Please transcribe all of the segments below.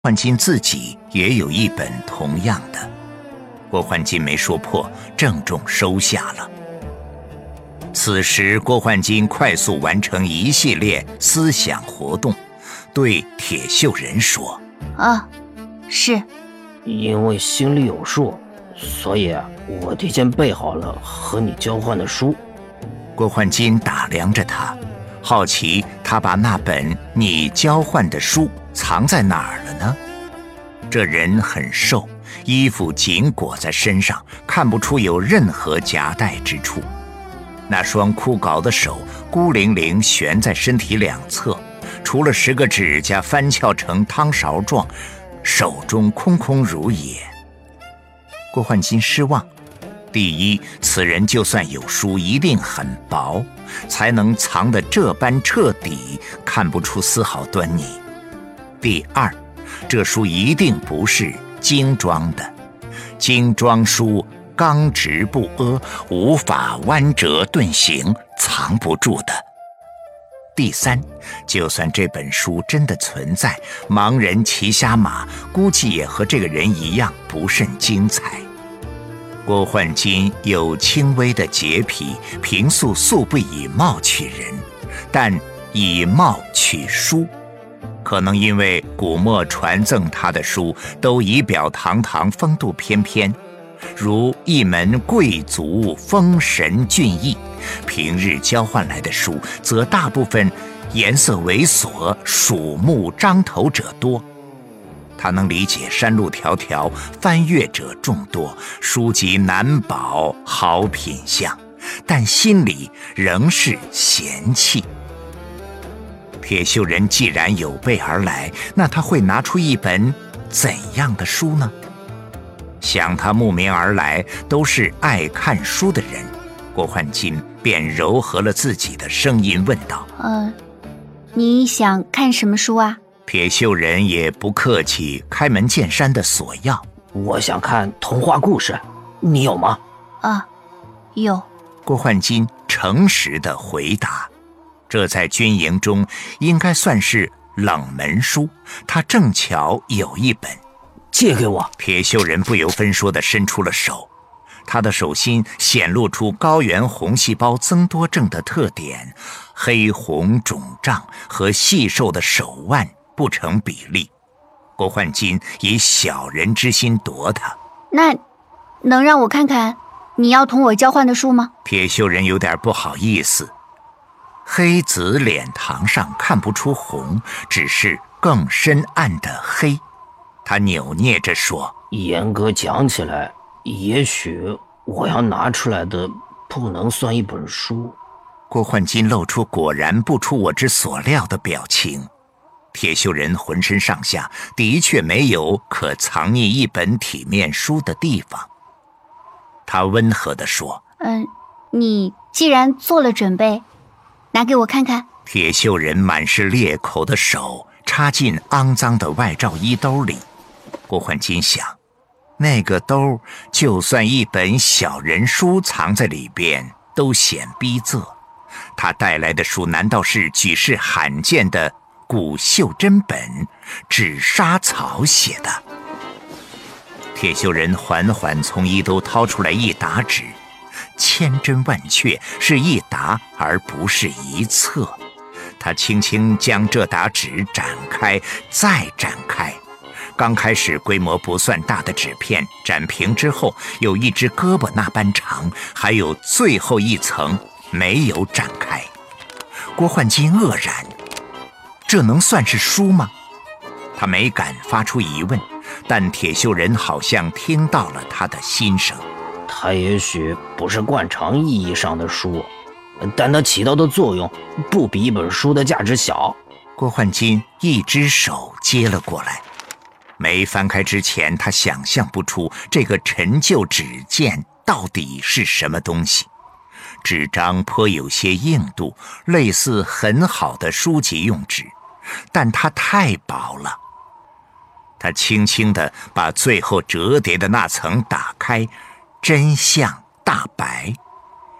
焕金自己也有一本同样的，郭焕金没说破，郑重收下了。此时郭焕金快速完成一系列思想活动，对铁锈人说： 是因为心里有数，所以我提前备好了和你交换的书。 郭焕金打量着他，好奇他把那本你交换的书藏在哪儿了呢？这人很瘦，衣服紧裹在身上，看不出有任何夹带之处。那双枯槁的手孤零零悬在身体两侧，除了10个指甲翻翘成汤勺状，手中空空如也。郭焕金失望，第一，此人就算有书一定很薄，才能藏得这般彻底，看不出丝毫端倪。第二，这书一定不是精装的，精装书刚直不阿，无法弯折顿行，藏不住的。第三，就算这本书真的存在，盲人骑瞎马，估计也和这个人一样不甚精彩。郭焕金有轻微的洁癖，平素素不以貌取人，但以貌取书。可能因为古墨传赠他的书都仪表堂堂，风度翩翩，如一门贵族风神俊逸，平日交换来的书则大部分颜色猥琐，鼠目张头者多。他能理解山路迢迢，翻阅者众多，书籍难保好品相，但心里仍是嫌弃。铁锈人既然有备而来，那他会拿出一本怎样的书呢？想他慕名而来，都是爱看书的人，郭焕金便柔和了自己的声音问道： 你想看什么书啊？ 铁锈人也不客气，开门见山的索要： 我想看童话故事，你有吗？ 有。 郭焕金诚实地回答，这在军营中应该算是冷门书，他正巧有一本。 借给我。 铁锈人不由分说地伸出了手，他的手心显露出高原红细胞增多症的特点，黑红肿胀和细瘦的手腕不成比例。郭焕金以小人之心夺他。 那能让我看看你要同我交换的书吗？ 铁锈人有点不好意思，黑紫脸膛上看不出红，只是更深暗的黑。他扭捏着说： 严格讲起来，也许我要拿出来的不能算一本书。 郭焕金露出果然不出我之所料的表情。铁锈人浑身上下的确没有可藏匿一本体面书的地方。他温和地说： 你既然做了准备，拿给我看看。 铁锈人满是裂口的手插进肮脏的外罩衣兜里。郭焕金想，那个兜就算一本小人书藏在里边都显逼仄，他带来的书难道是举世罕见的古袖珍本，纸莎草写的？铁锈人缓缓从衣兜掏出来一沓纸，千真万确，是一沓而不是一册。他轻轻将这沓纸展开，再展开。刚开始规模不算大的纸片展平之后，有一只胳膊那般长，还有最后一层没有展开。郭焕金愕然，这能算是书吗？他没敢发出疑问，但铁锈人好像听到了他的心声。 它也许不是惯常意义上的书，但它起到的作用不比一本书的价值小。 郭焕金一只手接了过来，没翻开之前，他想象不出这个陈旧纸件到底是什么东西。纸张颇有些硬度，类似很好的书籍用纸，但它太薄了。他轻轻地把最后折叠的那层打开，真相大白。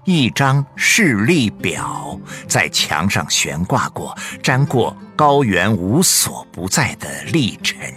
一张事历表，在墙上悬挂过，沾过高原无所不在的历程。